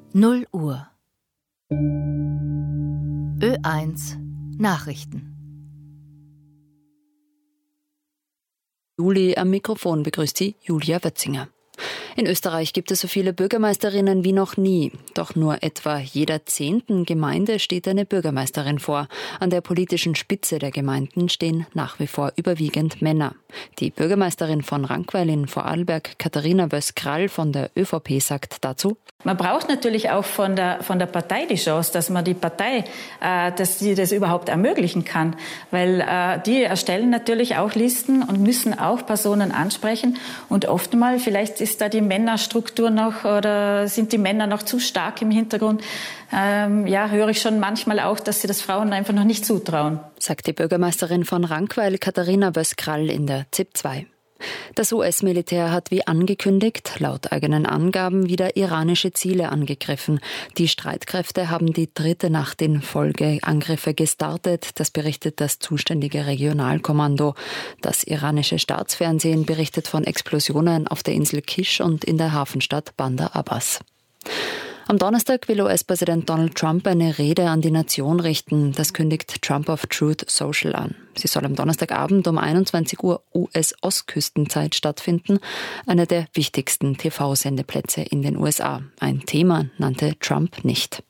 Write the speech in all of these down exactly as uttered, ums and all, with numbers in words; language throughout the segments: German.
null Uhr. Ö eins Nachrichten. Juli am Mikrofon begrüßt Sie Julia Wötzinger. In Österreich gibt es so viele Bürgermeisterinnen wie noch nie. Doch nur etwa jeder zehnten Gemeinde steht eine Bürgermeisterin vor. An der politischen Spitze der Gemeinden stehen nach wie vor überwiegend Männer. Die Bürgermeisterin von Rankweil in Vorarlberg, Katharina Wöss-Krall von der ÖVP, sagt dazu: Man braucht natürlich auch von der, von der Partei die Chance, dass man die Partei, äh, dass sie das überhaupt ermöglichen kann. Weil äh, die erstellen natürlich auch Listen und müssen auch Personen ansprechen. Und oftmals, vielleicht ist da die Männerstruktur noch oder sind die Männer noch zu stark im Hintergrund. Ähm, ja, höre ich schon manchmal auch, dass sie das Frauen einfach noch nicht zutrauen. Sagt die Bürgermeisterin von Rankweil, Katharina Wöss-Krall, in der Z I P zwei. Das U S-Militär hat wie angekündigt, laut eigenen Angaben, wieder iranische Ziele angegriffen. Die Streitkräfte haben die dritte Nacht in Folge Angriffe gestartet, das berichtet das zuständige Regionalkommando. Das iranische Staatsfernsehen berichtet von Explosionen auf der Insel Kish und in der Hafenstadt Bandar Abbas. Am Donnerstag will U S-Präsident Donald Trump eine Rede an die Nation richten. Das kündigt Trump of Truth Social an. Sie soll am Donnerstagabend um einundzwanzig Uhr U S-Ostküstenzeit stattfinden. Einer der wichtigsten T V-Sendeplätze in den U S A. Ein Thema nannte Trump nicht.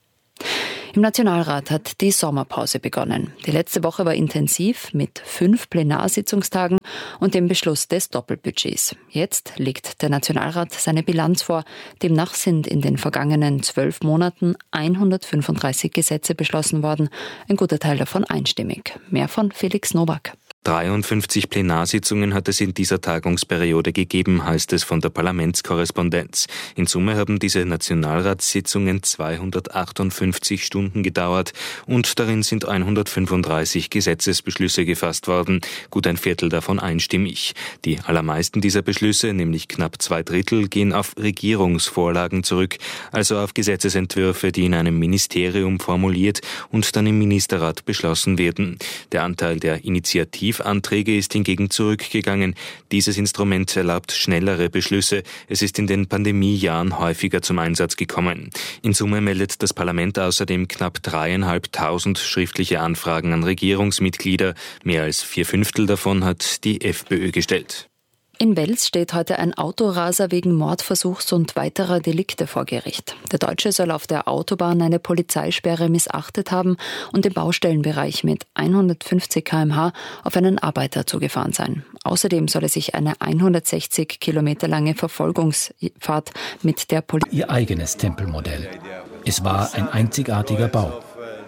Im Nationalrat hat die Sommerpause begonnen. Die letzte Woche war intensiv mit fünf Plenarsitzungstagen und dem Beschluss des Doppelbudgets. Jetzt legt der Nationalrat seine Bilanz vor. Demnach sind in den vergangenen zwölf Monaten hundertfünfunddreißig Gesetze beschlossen worden. Ein guter Teil davon einstimmig. Mehr von Felix Nowak. dreiundfünfzig Plenarsitzungen hat es in dieser Tagungsperiode gegeben, heißt es von der Parlamentskorrespondenz. In Summe haben diese Nationalratssitzungen zweihundertachtundfünfzig Stunden gedauert und darin sind hundertfünfunddreißig Gesetzesbeschlüsse gefasst worden, gut ein Viertel davon einstimmig. Die allermeisten dieser Beschlüsse, nämlich knapp zwei Drittel, gehen auf Regierungsvorlagen zurück, also auf Gesetzesentwürfe, die in einem Ministerium formuliert und dann im Ministerrat beschlossen werden. Der Anteil der Initiativ Anträge ist hingegen zurückgegangen. Dieses Instrument erlaubt schnellere Beschlüsse. Es ist in den Pandemiejahren häufiger zum Einsatz gekommen. In Summe meldet das Parlament außerdem knapp dreieinhalbtausend schriftliche Anfragen an Regierungsmitglieder. Mehr als vier Fünftel davon hat die FPÖ gestellt. In Wels steht heute ein Autoraser wegen Mordversuchs und weiterer Delikte vor Gericht. Der Deutsche soll auf der Autobahn eine Polizeisperre missachtet haben und im Baustellenbereich mit hundertfünfzig Kilometer pro Stunde auf einen Arbeiter zugefahren sein. Außerdem soll er sich eine hundertsechzig Kilometer lange Verfolgungsfahrt mit der Polizei... Ihr eigenes Tempelmodell. Es war ein einzigartiger Bau.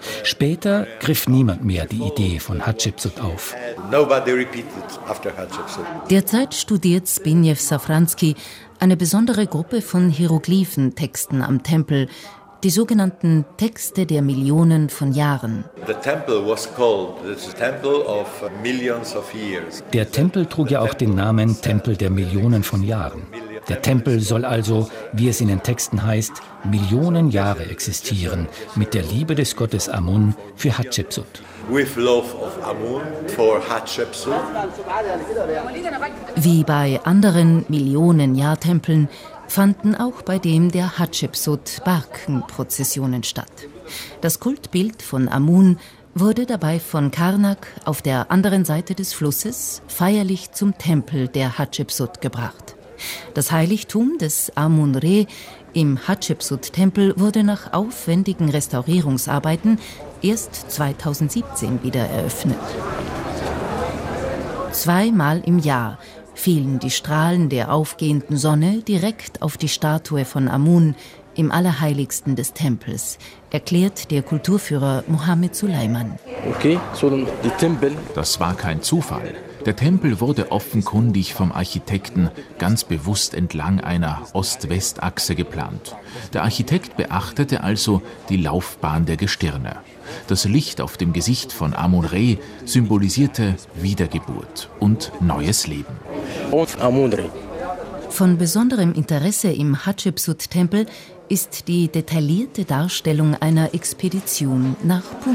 Später griff niemand mehr die Idee von Hatschepsut auf. Derzeit studiert Zbigniew Safranski eine besondere Gruppe von Hieroglyphentexten am Tempel, die sogenannten Texte der Millionen von Jahren. Der Tempel trug ja auch den Namen Tempel der Millionen von Jahren. Der Tempel soll also, wie es in den Texten heißt, Millionen Jahre existieren, mit der Liebe des Gottes Amun für Hatschepsut. Wie bei anderen Millionen-Jahr-Tempeln fanden auch bei dem der Hatschepsut Barkenprozessionen statt. Das Kultbild von Amun wurde dabei von Karnak auf der anderen Seite des Flusses feierlich zum Tempel der Hatschepsut gebracht. Das Heiligtum des Amun-Re im Hatschepsut-Tempel wurde nach aufwendigen Restaurierungsarbeiten erst zweitausendsiebzehn wieder eröffnet. Zweimal im Jahr fielen die Strahlen der aufgehenden Sonne direkt auf die Statue von Amun im Allerheiligsten des Tempels, erklärt der Kulturführer Mohammed Suleiman. Okay, so die Tempel. Das war kein Zufall. Der Tempel wurde offenkundig vom Architekten ganz bewusst entlang einer Ost-West-Achse geplant. Der Architekt beachtete also die Laufbahn der Gestirne. Das Licht auf dem Gesicht von Amun-Re symbolisierte Wiedergeburt und neues Leben. Und Amun-Re. Von besonderem Interesse im Hatschepsut-Tempel ist die detaillierte Darstellung einer Expedition nach Punt.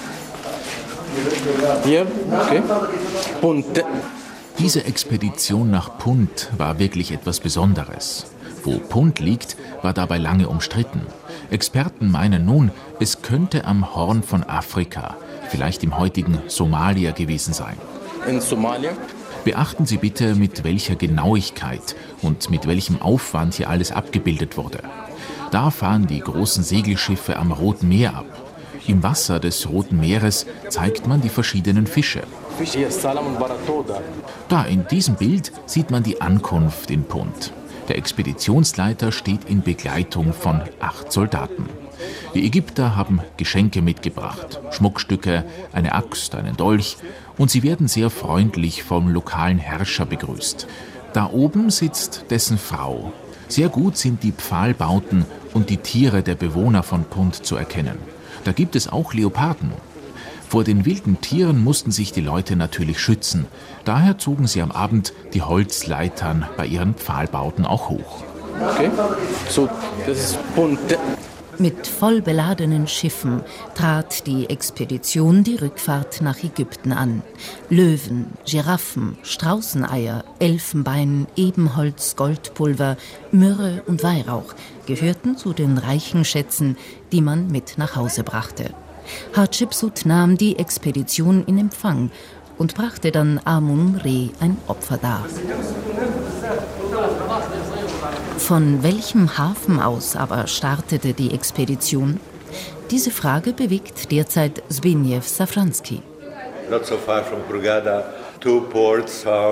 Hier, okay. Punt. Diese Expedition nach Punt war wirklich etwas Besonderes. Wo Punt liegt, war dabei lange umstritten. Experten meinen nun, es könnte am Horn von Afrika, vielleicht im heutigen Somalia gewesen sein. In Somalia? Beachten Sie bitte, mit welcher Genauigkeit und mit welchem Aufwand hier alles abgebildet wurde. Da fahren die großen Segelschiffe am Roten Meer ab. Im Wasser des Roten Meeres zeigt man die verschiedenen Fische. Da in diesem Bild sieht man die Ankunft in Punt. Der Expeditionsleiter steht in Begleitung von acht Soldaten. Die Ägypter haben Geschenke mitgebracht, Schmuckstücke, eine Axt, einen Dolch, und sie werden sehr freundlich vom lokalen Herrscher begrüßt. Da oben sitzt dessen Frau. Sehr gut sind die Pfahlbauten und die Tiere der Bewohner von Punt zu erkennen. Da gibt es auch Leoparden. Vor den wilden Tieren mussten sich die Leute natürlich schützen. Daher zogen sie am Abend die Holzleitern bei ihren Pfahlbauten auch hoch. Okay. So, das ist Punt. Mit voll beladenen Schiffen trat die Expedition die Rückfahrt nach Ägypten an. Löwen, Giraffen, Straußeneier, Elfenbein, Ebenholz, Goldpulver, Myrrhe und Weihrauch gehörten zu den reichen Schätzen, die man mit nach Hause brachte. Hatschepsut nahm die Expedition in Empfang und brachte dann Amun-Re ein Opfer dar. Von welchem Hafen aus aber startete die Expedition? Diese Frage bewegt derzeit Zbigniew Safranski. Not so far from Hurghada, two ports found